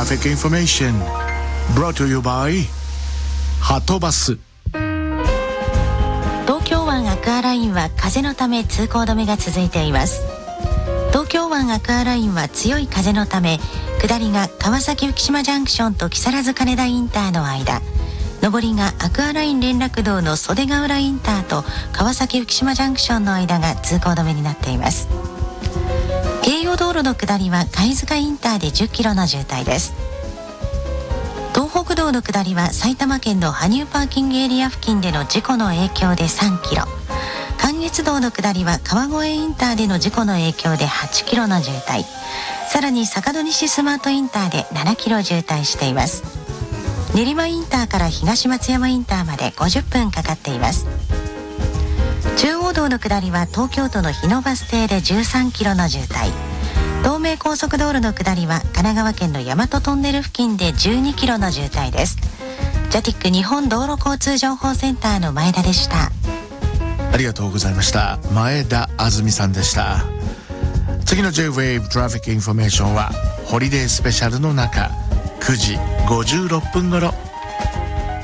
Traffic Information brought to you by はとバス。 東京湾アクアラインは風のため通行止めが続いています。東京湾アクアラインは強い風のため、下りが川崎浮島ジャンクションと木更津金田インターの間、上りがアクアライン連絡道の袖ヶ浦インターと川崎浮島ジャンクションの間が通行止めになっています。京葉道路の下りは貝塚インターで10キロの渋滞です。東北道の下りは埼玉県の羽生パーキングエリア付近での事故の影響で3キロ、関越道の下りは川越インターでの事故の影響で8キロの渋滞、さらに坂戸西スマートインターで7キロ渋滞しています。練馬インターから東松山インターまで50分かかっています。中央道の下りは東京都の日野バス停で13キロの渋滞、東名高速道路の下りは神奈川県の大和トンネル付近で12キロの渋滞です。ジャティック日本道路交通情報センターの前田でした。 ありがとうございました。前田あずみさんでした。次の J-Wave トラフィックインフォメーションはホリデースペシャルの中9時56分頃